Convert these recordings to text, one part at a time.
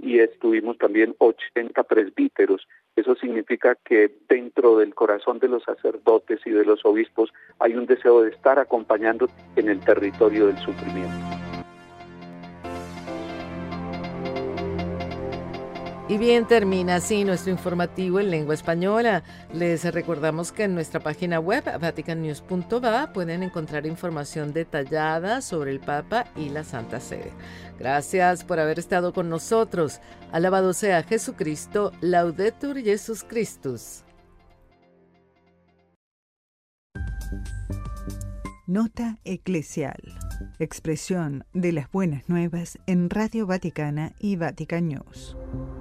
y estuvimos también 80 presbíteros. Eso significa que dentro del corazón de los sacerdotes y de los obispos hay un deseo de estar acompañando en el territorio del sufrimiento. Y bien, termina así nuestro informativo en lengua española. Les recordamos que en nuestra página web, vaticannews.va, pueden encontrar información detallada sobre el Papa y la Santa Sede. Gracias por haber estado con nosotros. Alabado sea Jesucristo, Laudetur Jesus Christus. Nota eclesial. Expresión de las buenas nuevas en Radio Vaticana y Vatican News.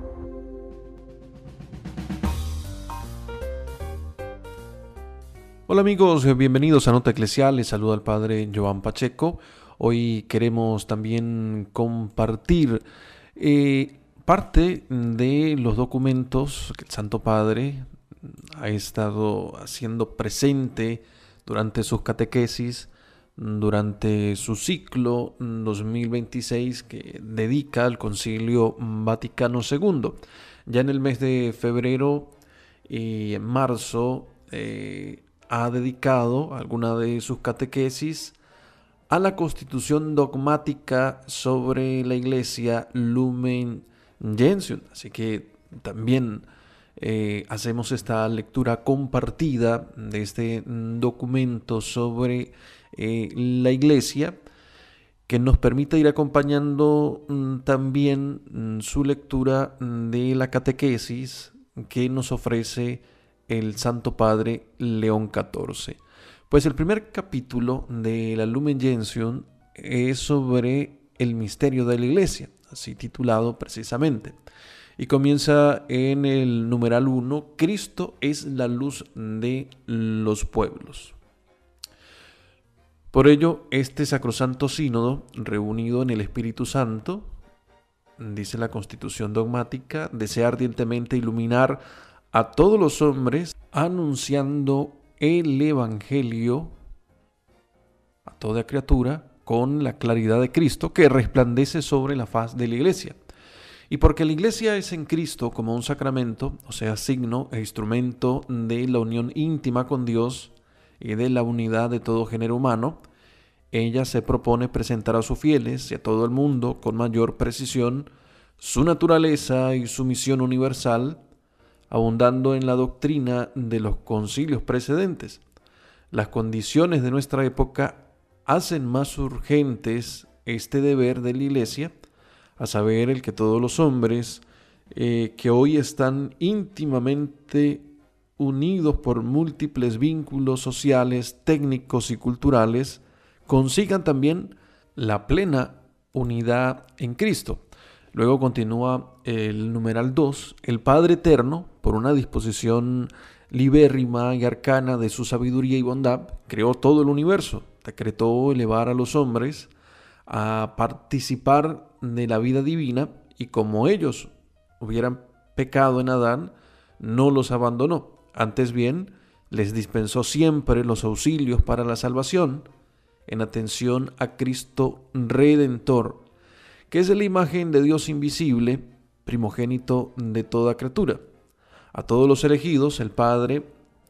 Hola amigos, bienvenidos a Nota Eclesial. Les saluda el Padre Joan Pacheco. Hoy queremos también compartir parte de los documentos que el Santo Padre ha estado haciendo presente durante sus catequesis, durante su ciclo 2026 que dedica al Concilio Vaticano II. Ya en el mes de febrero y en marzo ha dedicado alguna de sus catequesis a la constitución dogmática sobre la Iglesia Lumen Gentium. Así que también hacemos esta lectura compartida de este documento sobre la Iglesia, que nos permite ir acompañando también su lectura de la catequesis que nos ofrece el Santo Padre León XIV. Pues el primer capítulo de la Lumen Gentium es sobre el misterio de la Iglesia, así titulado precisamente. Y comienza en el numeral 1, Cristo es la luz de los pueblos. Por ello, este sacrosanto sínodo, reunido en el Espíritu Santo, dice la Constitución dogmática, desea ardientemente iluminar a todos los hombres, anunciando el Evangelio a toda criatura con la claridad de Cristo que resplandece sobre la faz de la Iglesia. Y porque la Iglesia es en Cristo como un sacramento, o sea, signo e instrumento de la unión íntima con Dios y de la unidad de todo género humano, ella se propone presentar a sus fieles y a todo el mundo con mayor precisión su naturaleza y su misión universal, abundando en la doctrina de los concilios precedentes. Las condiciones de nuestra época hacen más urgentes este deber de la Iglesia, a saber, el que todos los hombres que hoy están íntimamente unidos por múltiples vínculos sociales, técnicos y culturales, consigan también la plena unidad en Cristo. Luego continúa el numeral 2, el Padre Eterno, por una disposición libérrima y arcana de su sabiduría y bondad, creó todo el universo, decretó elevar a los hombres a participar de la vida divina y como ellos hubieran pecado en Adán, no los abandonó. Antes bien, les dispensó siempre los auxilios para la salvación en atención a Cristo Redentor, que es la imagen de Dios invisible, primogénito de toda criatura. A todos los elegidos, el Padre,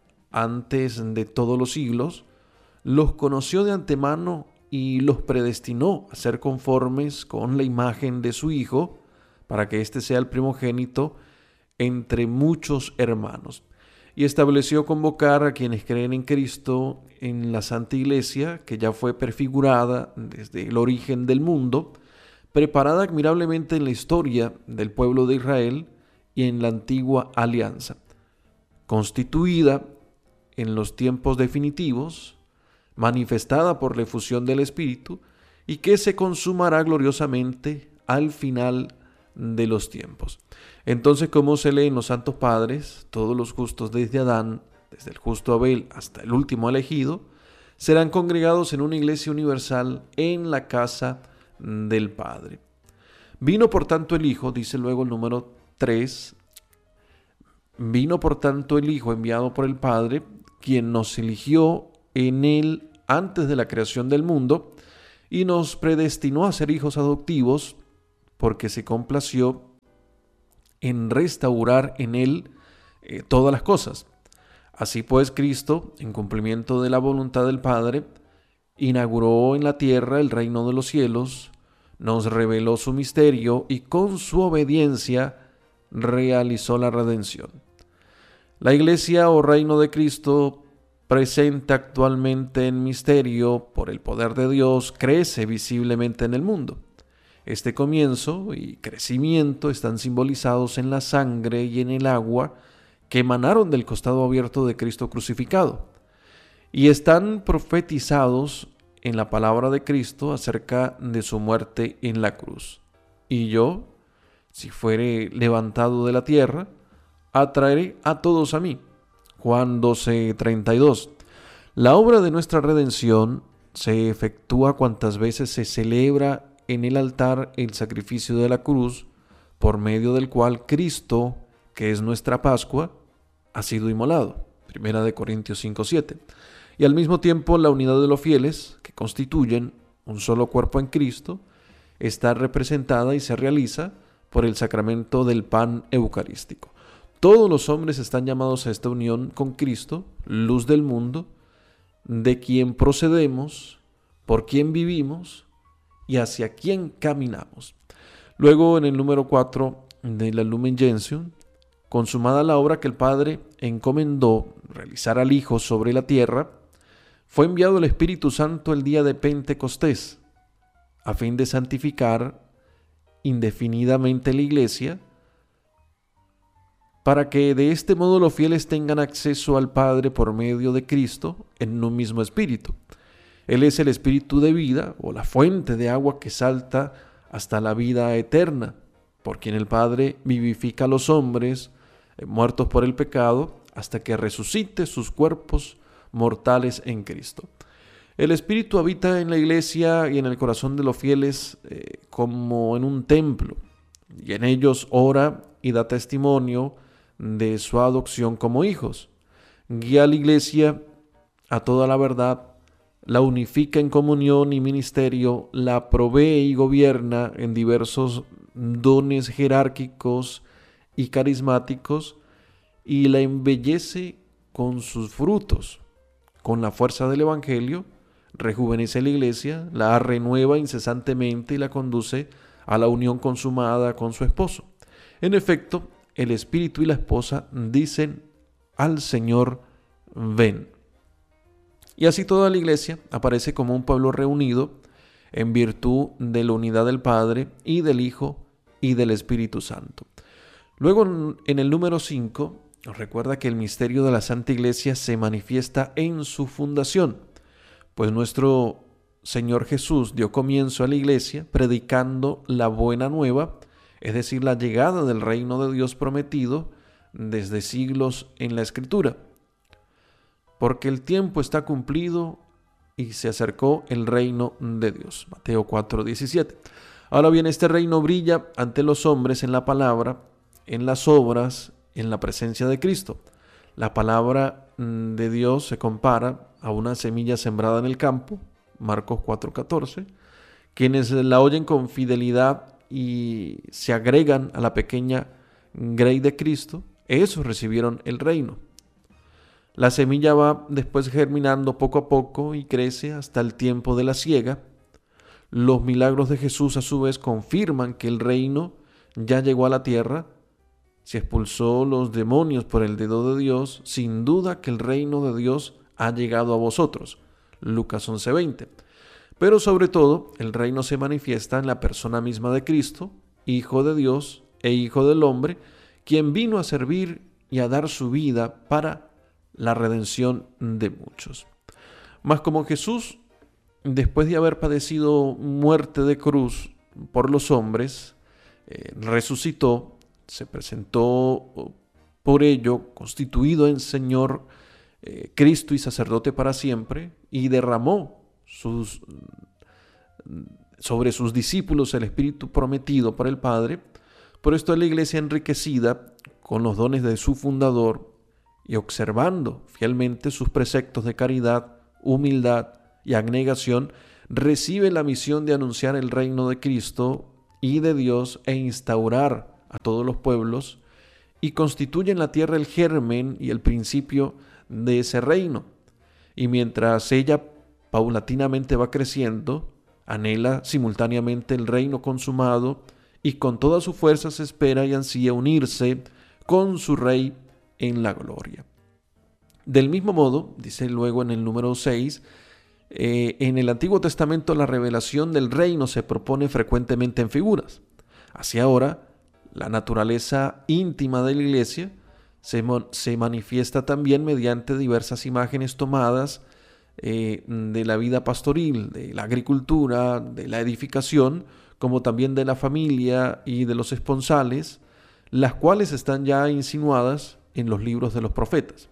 antes de todos los siglos, los conoció de antemano y los predestinó a ser conformes con la imagen de su Hijo, para que éste sea el primogénito entre muchos hermanos. Y estableció convocar a quienes creen en Cristo en la Santa Iglesia, que ya fue prefigurada desde el origen del mundo, preparada admirablemente en la historia del pueblo de Israel y en la antigua alianza, constituida en los tiempos definitivos, manifestada por la efusión del Espíritu y que se consumará gloriosamente al final de los tiempos. Entonces, como se lee en los Santos Padres, todos los justos desde Adán, desde el justo Abel hasta el último elegido, serán congregados en una iglesia universal en la casa del Padre. Vino por tanto el Hijo, dice luego el número 3, vino por tanto el Hijo enviado por el Padre, quien nos eligió en él antes de la creación del mundo y nos predestinó a ser hijos adoptivos porque se complació en restaurar en Él todas las cosas. Así pues, Cristo, en cumplimiento de la voluntad del Padre, inauguró en la tierra el reino de los cielos, nos reveló su misterio y con su obediencia realizó la redención. La Iglesia o reino de Cristo, presente actualmente en misterio por el poder de Dios, crece visiblemente en el mundo. Este comienzo y crecimiento están simbolizados en la sangre y en el agua que emanaron del costado abierto de Cristo crucificado, y están profetizados en la palabra de Cristo acerca de su muerte en la cruz. Y yo, si fuere levantado de la tierra, atraeré a todos a mí. Juan 12:32. La obra de nuestra redención se efectúa cuantas veces se celebra en el altar el sacrificio de la cruz, por medio del cual Cristo, que es nuestra Pascua, ha sido inmolado. 1 Corintios 5:7. Y al mismo tiempo la unidad de los fieles, que constituyen un solo cuerpo en Cristo, está representada y se realiza por el sacramento del pan eucarístico. Todos los hombres están llamados a esta unión con Cristo, luz del mundo, de quien procedemos, por quien vivimos y hacia quien caminamos. Luego, en el número 4 de la Lumen Gentium, consumada la obra que el Padre encomendó realizar al Hijo sobre la tierra, fue enviado el Espíritu Santo el día de Pentecostés, a fin de santificar indefinidamente la Iglesia, para que de este modo los fieles tengan acceso al Padre por medio de Cristo en un mismo Espíritu. Él es el Espíritu de vida, o la fuente de agua que salta hasta la vida eterna, por quien el Padre vivifica a los hombres muertos por el pecado, hasta que resucite sus cuerpos mortales en Cristo. El Espíritu habita en la Iglesia y en el corazón de los fieles como en un templo, y en ellos ora y da testimonio de su adopción como hijos. Guía a la Iglesia a toda la verdad, la unifica en comunión y ministerio, la provee y gobierna en diversos dones jerárquicos y carismáticos, y la embellece con sus frutos. Con la fuerza del Evangelio, rejuvenece la Iglesia, la renueva incesantemente y la conduce a la unión consumada con su esposo. En efecto, el Espíritu y la esposa dicen al Señor: ven. Y así toda la Iglesia aparece como un pueblo reunido en virtud de la unidad del Padre y del Hijo y del Espíritu Santo. Luego, en el número 5, nos recuerda que el misterio de la Santa Iglesia se manifiesta en su fundación, pues nuestro Señor Jesús dio comienzo a la Iglesia predicando la buena nueva, es decir, la llegada del reino de Dios prometido desde siglos en la Escritura. Porque el tiempo está cumplido y se acercó el reino de Dios. Mateo 4:17. Ahora bien, este reino brilla ante los hombres en la palabra, en las obras, en la presencia de Cristo. La palabra de Dios se compara a una semilla sembrada en el campo, Marcos 4:14. Quienes la oyen con fidelidad y se agregan a la pequeña grey de Cristo, esos recibieron el reino. La semilla va después germinando poco a poco y crece hasta el tiempo de la siega. Los milagros de Jesús a su vez confirman que el reino ya llegó a la tierra. Se expulsó los demonios por el dedo de Dios. Sin duda que el reino de Dios ha llegado a vosotros. Lucas 11:20. Pero sobre todo, el reino se manifiesta en la persona misma de Cristo, Hijo de Dios e Hijo del hombre, quien vino a servir y a dar su vida para la redención de muchos. Mas como Jesús, después de haber padecido muerte de cruz por los hombres, resucitó, se presentó por ello constituido en Señor, Cristo y sacerdote para siempre, y derramó sobre sus discípulos el Espíritu prometido por el Padre. Por esto la Iglesia, enriquecida con los dones de su fundador y observando fielmente sus preceptos de caridad, humildad y abnegación, recibe la misión de anunciar el reino de Cristo y de Dios e instaurar a todos los pueblos y constituye en la tierra el germen y el principio de ese reino. Y mientras ella paulatinamente va creciendo, anhela simultáneamente el reino consumado y con todas sus fuerzas espera y ansía unirse con su rey en la gloria. Del mismo modo, dice luego en el número 6, en el Antiguo Testamento la revelación del reino se propone frecuentemente en figuras. Así ahora, la naturaleza íntima de la Iglesia se manifiesta también mediante diversas imágenes tomadas de la vida pastoril, de la agricultura, de la edificación, como también de la familia y de los esponsales, las cuales están ya insinuadas en los libros de los profetas.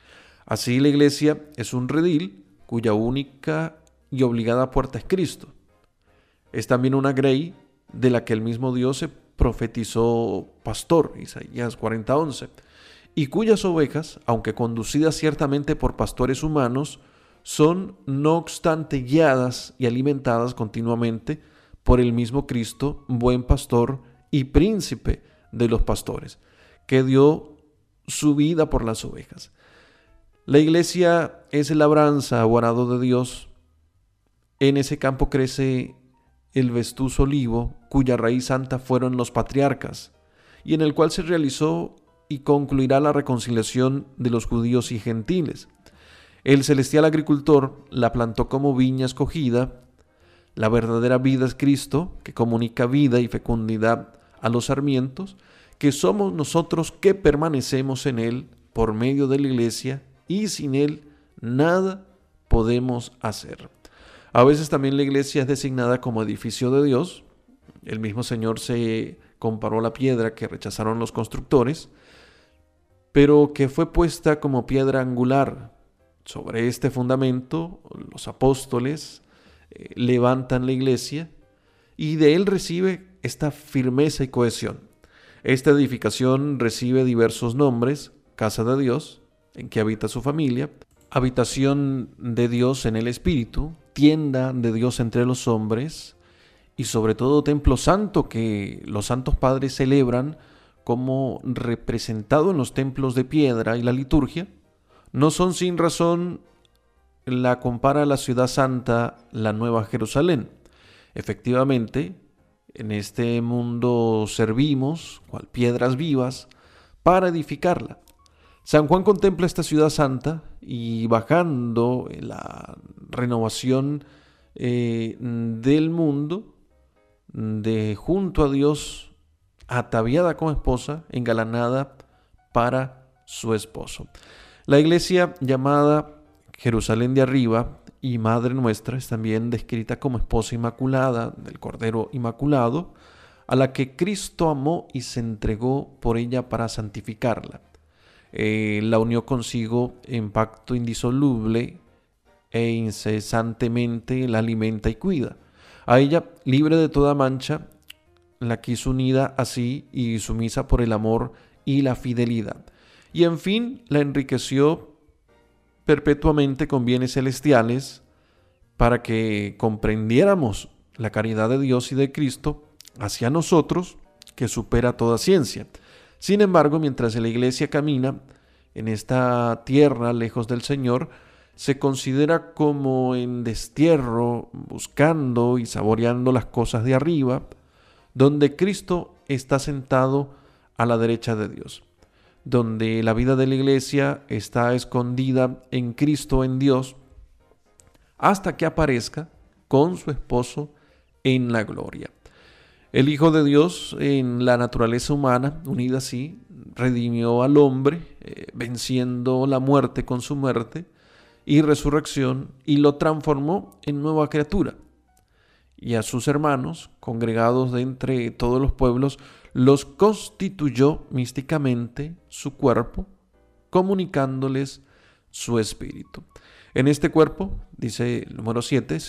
Así la Iglesia es un redil cuya única y obligada puerta es Cristo. Es también una grey de la que el mismo Dios se profetizó pastor, Isaías 40:11, y cuyas ovejas, aunque conducidas ciertamente por pastores humanos, son no obstante guiadas y alimentadas continuamente por el mismo Cristo, buen pastor y príncipe de los pastores, que dio su vida por las ovejas. La Iglesia es labranza o arado de Dios. En ese campo crece el vestusto olivo, cuya raíz santa fueron los patriarcas, y en el cual se realizó y concluirá la reconciliación de los judíos y gentiles. El celestial agricultor la plantó como viña escogida. La verdadera vida es Cristo, que comunica vida y fecundidad a los sarmientos, que somos nosotros que permanecemos en Él por medio de la Iglesia, y sin Él nada podemos hacer. A veces también la Iglesia es designada como edificio de Dios. El mismo Señor se comparó a la piedra que rechazaron los constructores, pero que fue puesta como piedra angular. Sobre este fundamento, los apóstoles levantan la Iglesia y de él recibe esta firmeza y cohesión. Esta edificación recibe diversos nombres: casa de Dios, en que habita su familia; habitación de Dios en el Espíritu; tienda de Dios entre los hombres; y sobre todo templo santo, que los santos padres celebran como representado en los templos de piedra y la liturgia. No son sin razón la compara a la ciudad santa, la Nueva Jerusalén. Efectivamente, en este mundo servimos, cual piedras vivas, para edificarla. San Juan contempla esta ciudad santa y, bajando en la renovación del mundo, de junto a Dios, ataviada como esposa, engalanada para su esposo. La Iglesia, llamada Jerusalén de arriba y Madre nuestra, es también descrita como esposa inmaculada del Cordero Inmaculado, a la que Cristo amó y se entregó por ella para santificarla. La unió consigo en pacto indisoluble e incesantemente la alimenta y cuida. A ella, libre de toda mancha, la quiso unida así y sumisa por el amor y la fidelidad. Y en fin, la enriqueció perpetuamente con bienes celestiales para que comprendiéramos la caridad de Dios y de Cristo hacia nosotros, que supera toda ciencia. Sin embargo, mientras la Iglesia camina en esta tierra lejos del Señor, se considera como en destierro, buscando y saboreando las cosas de arriba, donde Cristo está sentado a la derecha de Dios, donde la vida de la Iglesia está escondida en Cristo, en Dios, hasta que aparezca con su esposo en la gloria. El Hijo de Dios, en la naturaleza humana, unida así, redimió al hombre, venciendo la muerte con su muerte y resurrección, y lo transformó en nueva criatura. Y a sus hermanos, congregados de entre todos los pueblos, los constituyó místicamente su cuerpo, comunicándoles su espíritu. En este cuerpo, dice el número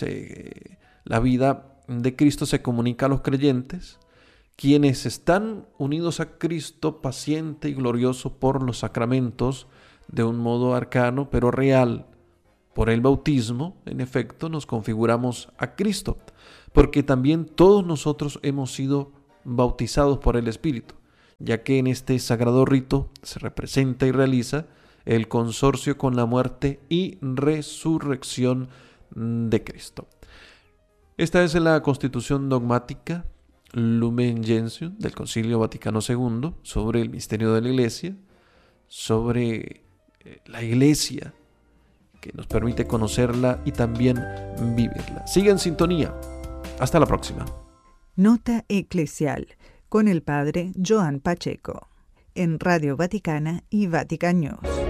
7, la vida de Cristo se comunica a los creyentes, quienes están unidos a Cristo paciente y glorioso por los sacramentos, de un modo arcano pero real. Por el bautismo, en efecto, nos configuramos a Cristo, porque también todos nosotros hemos sido bautizados por el Espíritu. ya que en este sagrado rito se representa y realiza el consorcio con la muerte y resurrección de Cristo. Esta es la Constitución Dogmática Lumen Gentium del Concilio Vaticano II sobre el misterio de la Iglesia, sobre la Iglesia, que nos permite conocerla y también vivirla. Sigue en sintonía. Hasta la próxima. Nota Eclesial con el padre Joan Pacheco en Radio Vaticana y Vatican News.